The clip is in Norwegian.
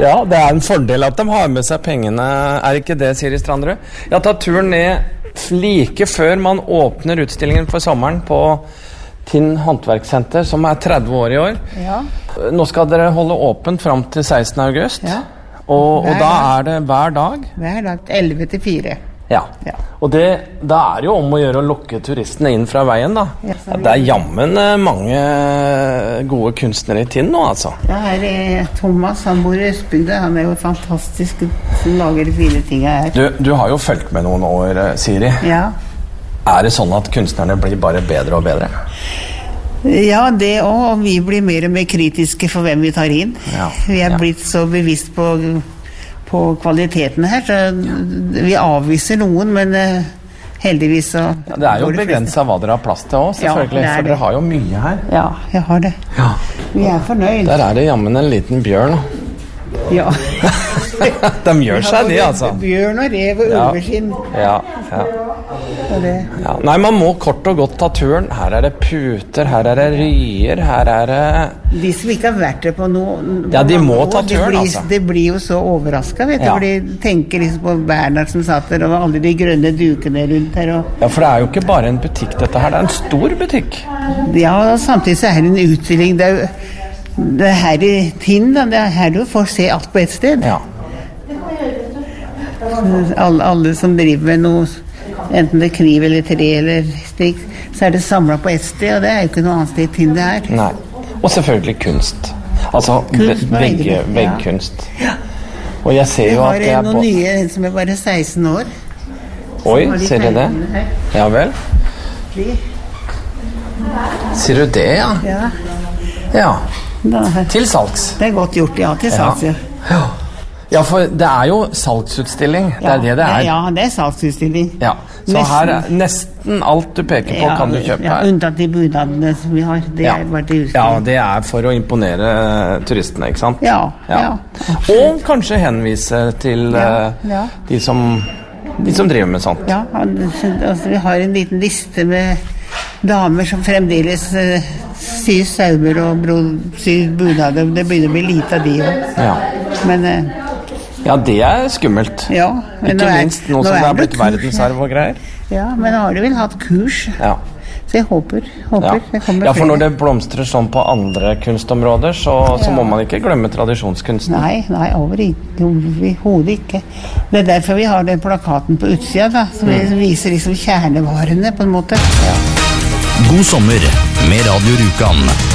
Ja, det en fordel at de har med seg pengene. Ikke det, Siri Strandrud? Jeg har tatt turen ned like før man åpner utstillingen for sommeren på Tinn Håndverkssenter, som 30 år i år. Ja. Nå skal dere holde åpent frem til 16. august. Ja. Og da det hver dag? Hver dag, 11 til 4. Ja. Og da det jo om å gjøre å lokke turistene inn fra veien, da. Ja, det jammen mange gode kunstnere i Tinn nå, altså. Ja, her Thomas, han bor i Østbygda. Han jo fantastisk, som lager de fine tingene her. Du har jo fulgt med noen år, Siri. Ja. Det sånn at kunstnerne blir bare bedre og bedre? Ja, det også, og vi blir mer og mer kritiske for hvem vi tar inn. Ja. Vi blitt så bevisst på kvaliteten her, så vi avviser noen, men heldigvis så... Ja, det jo begrenset hva dere har plass til også, selvfølgelig, for dere har jo mye her. Ja, jeg har det. Ja. Vi fornøyd. Der det jammen en liten bjørn. Ja. De gjør seg det, altså. Bjørn og rev og ulveskinn. Ja. Nei, man må kort og godt ta turen. Her det puter, her det ryer, her det... De som ikke har vært der på noe... Ja, de må ta turen, altså. Det blir jo så overrasket, vet du, for de tenker liksom på Bernhard som satt der, og alle de grønne dukene rundt her. Ja, for det jo ikke bare en butikk dette her, det en stor butikk. Ja, og samtidig så det en utstilling. Det her i Tinn, det her du får se alt på et sted. Ja. Alle som driver med noe, enten det kniv eller tre eller strikk, så det samlet på et sted, og det jo ikke noe annet sted i Tinn det her. Nei, og selvfølgelig kunst. Altså veggkunst. Ja. Og jeg ser jo at det har noen nye, en som bare 16 år. Oi, ser du det? Ja vel? Ser du det, ja? Ja. Til salgs. Det godt gjort, ja, til salgs, ja. Ja, for det jo salgsutstilling. Det det Ja, det salgsutstilling. Ja, så her nesten alt du peker på kan du kjøpe her. Ja, unntatt de budadene som vi har. Det bare til utstilling. Ja, det for å imponere turistene, ikke sant? Ja. Og kanskje henvise til de som driver med sånt. Ja, altså vi har en liten liste med damer som fremdeles syr sauer og syr bunader. Det begynner å bli lite av de også. Ja. Men... Ja, det skummelt. Ja. Ikke minst nå som det har blitt verdensarv og greier. Ja, men har du vel hatt kurs? Ja. Så jeg håper det kommer flere. Ja, for når det blomstrer sånn på andre kunstområder, så må man ikke glemme tradisjonskunsten. Nei, overhodet ikke. Det derfor vi har den plakaten på utsida, da, som viser liksom kjernevarene på en måte. Ja. God sommer med Radio Rjukan.